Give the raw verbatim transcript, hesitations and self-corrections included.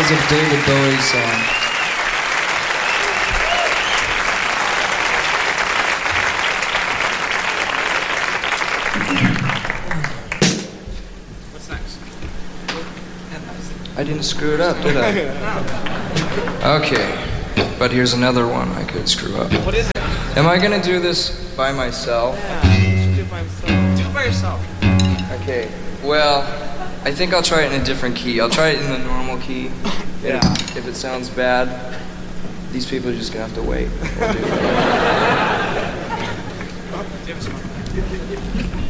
was a David Bowie song. What's next? I didn't screw it up, did I? Okay, but here's another one I could screw up. What is it? Am I gonna do this by myself? Yeah, you should do it by himself. Do it by yourself. Okay, well, I think I'll try it in a different key. I'll try it in the normal key. Yeah. If, if it sounds bad, these people are just gonna have to wait. We'll do it. Oh, do you have a smart